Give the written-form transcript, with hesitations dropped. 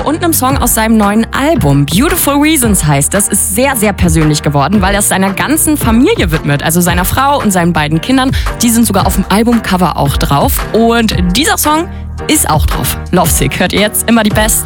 und einem Song aus seinem neuen Album. Beautiful Reasons heißt das, ist sehr, sehr persönlich geworden, weil er es seiner ganzen Familie widmet. Also seiner Frau und seinen beiden Kindern. Die sind sogar auf dem Albumcover auch drauf. Und dieser Song ist auch drauf. Lovesick hört ihr jetzt immer die Best.